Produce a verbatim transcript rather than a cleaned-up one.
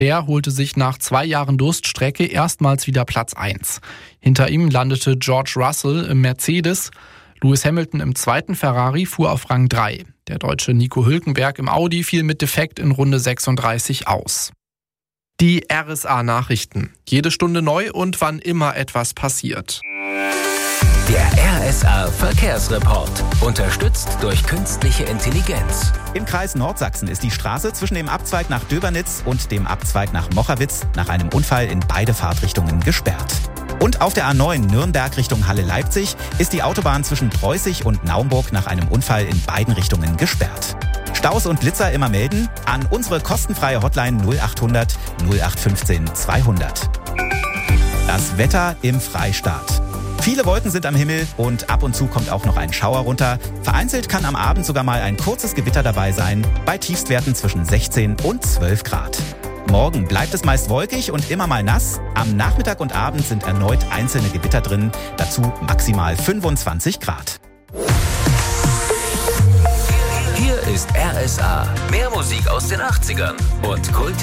Der holte sich nach zwei Jahren Durststrecke erstmals wieder Platz eins. Hinter ihm landete George Russell im Mercedes. Lewis Hamilton im zweiten Ferrari fuhr auf Rang drei. Der Deutsche Nico Hülkenberg im Audi fiel mit Defekt in Runde sechsunddreißig aus. Die R S A-Nachrichten. Jede Stunde neu und wann immer etwas passiert. Der R S A-Verkehrsreport. Unterstützt durch künstliche Intelligenz. Im Kreis Nordsachsen ist die Straße zwischen dem Abzweig nach Döbernitz und dem Abzweig nach Mochawitz nach einem Unfall in beide Fahrtrichtungen gesperrt. Und auf der A neun Nürnberg Richtung Halle-Leipzig ist die Autobahn zwischen Preußig und Naumburg nach einem Unfall in beiden Richtungen gesperrt. Staus und Blitzer immer melden an unsere kostenfreie Hotline null achthundert null acht fünfzehn zweihundert. Das Wetter im Freistaat. Viele Wolken sind am Himmel und ab und zu kommt auch noch ein Schauer runter. Vereinzelt kann am Abend sogar mal ein kurzes Gewitter dabei sein, bei Tiefstwerten zwischen sechzehn und zwölf Grad. Morgen bleibt es meist wolkig und immer mal nass. Am Nachmittag und Abend sind erneut einzelne Gewitter drin, dazu maximal fünfundzwanzig Grad. Hier ist R S A. Mehr Musik aus den achtzigern und Kult.